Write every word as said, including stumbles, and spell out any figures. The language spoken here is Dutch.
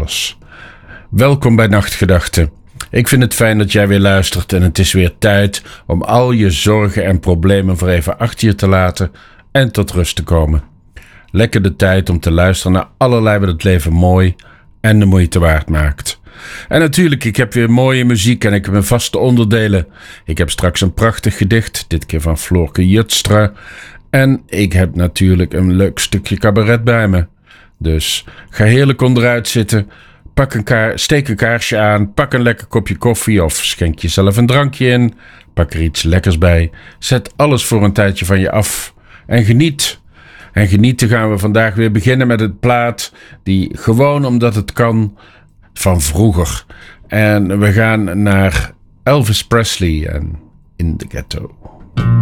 alles. Welkom bij Nachtgedachten. Ik vind het fijn dat jij weer luistert en het is weer tijd om al je zorgen en problemen voor even achter je te laten en tot rust te komen. Lekker de tijd om te luisteren naar allerlei wat het leven mooi en de moeite waard maakt. En natuurlijk, ik heb weer mooie muziek en ik heb mijn vaste onderdelen. Ik heb straks een prachtig gedicht, dit keer van Floorke Jutstra. En ik heb natuurlijk een leuk stukje cabaret bij me. Dus ga heerlijk onderuit zitten, pak een kaar, steek een kaarsje aan, pak een lekker kopje koffie of schenk jezelf een drankje in. Pak er iets lekkers bij. Zet alles voor een tijdje van je af en geniet. En genieten gaan we vandaag weer beginnen met een plaat die gewoon omdat het kan van vroeger. En we gaan naar Elvis Presley en In the Ghetto.